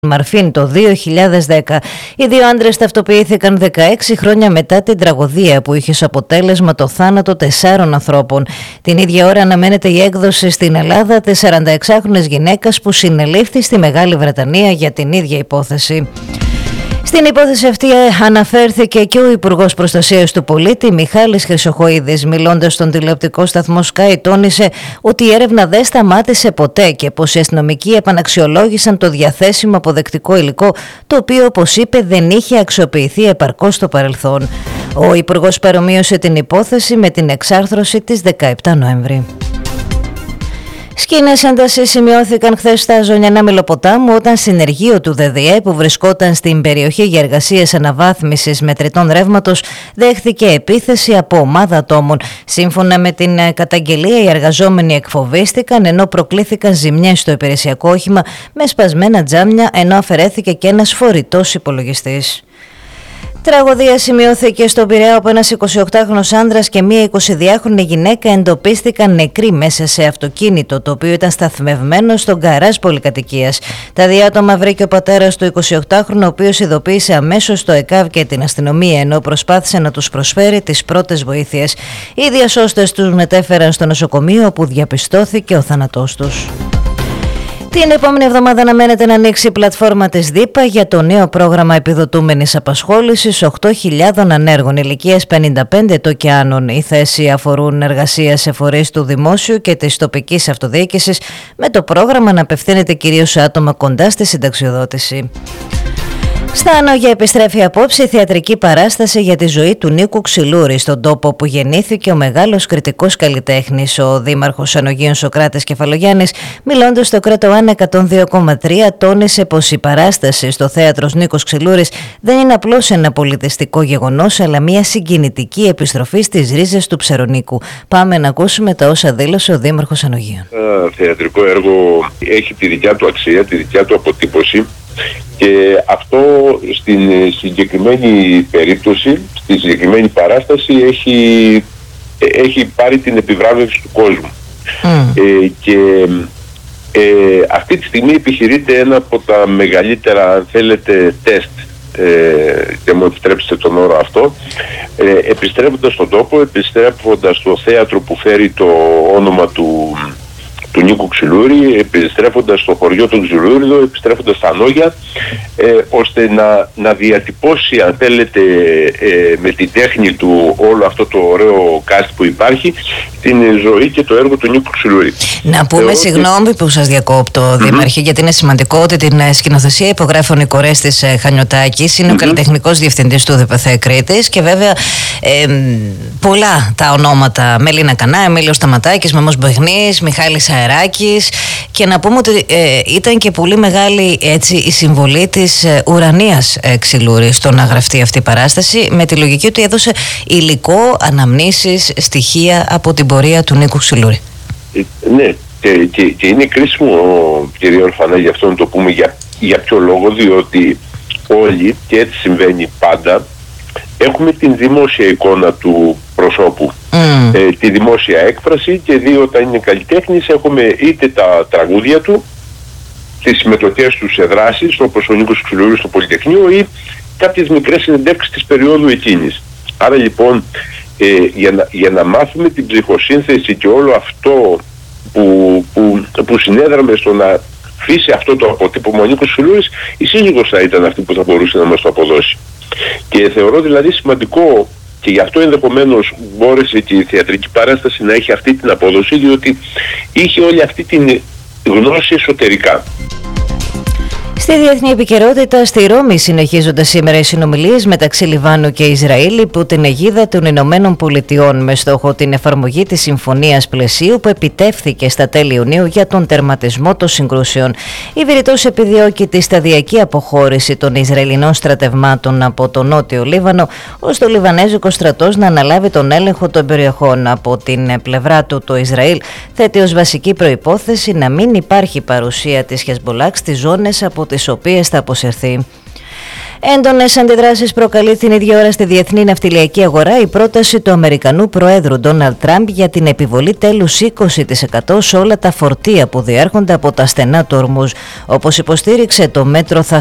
Μαρφίν το 2010. Οι δύο άντρες ταυτοποιήθηκαν 16 χρόνια μετά την τραγωδία που είχε ως αποτέλεσμα το θάνατο 4 ανθρώπων. Την ίδια ώρα αναμένεται η έκδοση στην Ελλάδα της 46χρονης γυναίκας που συνελήφθη στη Μεγάλη Βρετανία για την ίδια υπόθεση. Στην υπόθεση αυτή αναφέρθηκε και ο Υπουργός Προστασίας του Πολίτη Μιχάλης Χρυσοχοΐδης. Μιλώντας στον τηλεοπτικό σταθμό Sky, τόνισε ότι η έρευνα δεν σταμάτησε ποτέ και πως οι αστυνομικοί επαναξιολόγησαν το διαθέσιμο αποδεκτικό υλικό, το οποίο, όπως είπε, δεν είχε αξιοποιηθεί επαρκώς στο παρελθόν. Ο Υπουργός παρομοίωσε την υπόθεση με την εξάρθρωση της 17 Νοέμβρη. Σκηνές έντασης σημειώθηκαν χθες στα Ζωνιανά Μελοποτάμου όταν συνεργείο του ΔΔΕ που βρισκόταν στην περιοχή για εργασίες αναβάθμισης μετρητών ρεύματος δέχθηκε επίθεση από ομάδα ατόμων. Σύμφωνα με την καταγγελία, οι εργαζόμενοι εκφοβίστηκαν ενώ προκλήθηκαν ζημιές στο υπηρεσιακό όχημα με σπασμένα τζάμια, ενώ αφαιρέθηκε και ένας φορητός υπολογιστής. Τραγωδία σημειώθηκε στον Πειραιά όπου ένας 28χρονος άνδρας και μία 22χρονη γυναίκα εντοπίστηκαν νεκροί μέσα σε αυτοκίνητο, το οποίο ήταν σταθμευμένο στον γκαράζ πολυκατοικίας. Τα δύο άτομα βρήκε ο πατέρας του 28χρονου, ο οποίος ειδοποίησε αμέσως το ΕΚΑΒ και την αστυνομία, ενώ προσπάθησε να τους προσφέρει τις πρώτες βοήθειες. Οι διασώστες τους μετέφεραν στο νοσοκομείο, όπου διαπιστώθηκε ο θάνατός τους. Την επόμενη εβδομάδα αναμένεται να ανοίξει η πλατφόρμα της ΔΥΠΑ για το νέο πρόγραμμα επιδοτούμενης απασχόλησης 8.000 ανέργων ηλικίας 55 ετών και άνω. Οι θέσεις αφορούν εργασία σε φορείς του δημόσιου και της τοπικής αυτοδιοίκησης, με το πρόγραμμα να απευθύνεται κυρίως σε άτομα κοντά στη συνταξιοδότηση. Στα Ανόγια επιστρέφει απόψε η θεατρική παράσταση για τη ζωή του Νίκου Ξυλούρη, στον τόπο όπου γεννήθηκε ο μεγάλος κριτικός καλλιτέχνης. Ο Δήμαρχος Ανογίων Σωκράτης Κεφαλογιάννης, μιλώντας στο Κρέτο Άν 102,3, τόνισε πως η παράσταση στο θέατρος Νίκος Ξυλούρης δεν είναι απλώς ένα πολιτιστικό γεγονός, αλλά μια συγκινητική επιστροφή στις ρίζες του Ψερονίκου. Πάμε να ακούσουμε τα όσα δήλωσε ο Δήμαρχος Ανογίων. Το θεατρικό έργο έχει τη δικιά του αξία, τη δικιά του αποτύπωση. Και αυτό στην συγκεκριμένη περίπτωση, στη συγκεκριμένη παράσταση έχει πάρει την επιβράβευση του κόσμου. Και αυτή τη στιγμή επιχειρείται ένα από τα μεγαλύτερα, αν θέλετε, τεστ, και μου επιτρέψετε τον όρο αυτό, επιστρέφοντας στον τόπο, επιστρέφοντας στο θέατρο που φέρει το όνομα του Νίκου Ξυλούρη, επιστρέφοντας στο χωριό του Ξυλούριδο, επιστρέφοντας στα Ανόγια, ώστε να διατυπώσει, αν θέλετε, με την τέχνη του όλο αυτό το ωραίο cast που υπάρχει, την ζωή και το έργο του Νίκου Ξυλούρη. Να πούμε, συγγνώμη που σας διακόπτω, Δήμαρχε, γιατί είναι σημαντικό ότι την σκηνοθεσία υπογράφει ο Νικορέστης Χανιωτάκης, είναι ο καλλιτεχνικός διευθυντής του ΔΠΘ Κρήτης, και βέβαια πολλά τα ονόματα: Μελίνα Κανά, Εμίλιος Σταματάκης, Μαμός Μπεγνής, Μιχάλης Αεράκης, και να πούμε ότι ήταν και πολύ μεγάλη, έτσι, η συμβολή της Ουρανίας Ξυλούρη στο να γραφτεί αυτή η παράσταση, με τη λογική ότι έδωσε υλικό, αναμνήσεις, στοιχεία από την πορεία του Νίκου Ξυλούρη. Ναι, και είναι κρίσιμο, κύριε Ορφανά, γι' αυτό να το πούμε, για ποιο λόγο, διότι όλοι, και έτσι συμβαίνει πάντα, έχουμε την δημόσια εικόνα του προσώπου, τη δημόσια έκφραση, και δύο, όταν είναι καλλιτέχνης, έχουμε είτε τα τραγούδια του, τις συμμετοχές του σε δράσεις, όπως ο Νίκος Ξυλούρης στο Πολυτεχνείο, ή κάποιες μικρές συνεντεύξεις της περίοδου εκείνης. Άρα λοιπόν, για να μάθουμε την ψυχοσύνθεση και όλο αυτό που συνέδραμε στο να αφήσει αυτό το αποτύπωμα ο Νίκος Ξυλούρης, η σύζυγος θα ήταν αυτή που θα μπορούσε να μας το αποδώσει. Και θεωρώ δηλαδή σημαντικό, και γι' αυτό ενδεχομένως μπόρεσε και η θεατρική παράσταση να έχει αυτή την απόδοση, διότι είχε όλη αυτή την γνώση εσωτερικά. Στη διεθνή επικαιρότητα, στη Ρώμη συνεχίζονται σήμερα οι συνομιλίες μεταξύ Λιβάνου και Ισραήλ υπό την αιγίδα των Ηνωμένων Πολιτειών, με στόχο την εφαρμογή της συμφωνίας πλαισίου που επιτεύθηκε στα τέλη Ιουνίου για τον τερματισμό των συγκρούσεων. Η Βηρητός επιδιώκει τη σταδιακή αποχώρηση των Ισραηλινών στρατευμάτων από το νότιο Λίβανο, ώστε ο Λιβανέζικο στρατός να αναλάβει τον έλεγχο των περιοχών. Από την πλευρά του, το Ισραήλ θέτει ως βασική προϋπόθεση να μην υπάρχει παρουσία της Χεσμπολάχ στις ζώνες από τις οποίες θα αποσυρθεί. Έντονες αντιδράσεις προκαλεί την ίδια ώρα στη διεθνή ναυτιλιακή αγορά η πρόταση του Αμερικανού Προέδρου Ντόναλντ Τραμπ για την επιβολή τέλους 20% σε όλα τα φορτία που διέρχονται από τα στενά του Ορμούζ. Όπως υποστήριξε, το μέτρο θα